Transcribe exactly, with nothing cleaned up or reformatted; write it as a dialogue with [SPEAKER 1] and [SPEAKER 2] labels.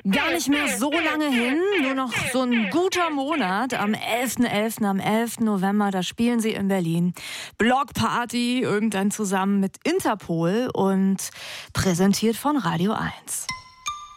[SPEAKER 1] Gar nicht mehr so lange hin, nur noch so ein guter Monat. Am elften elften, am elften November, da spielen sie in Berlin. Blockparty, irgendwann zusammen mit Interpol und präsentiert von Radio eins.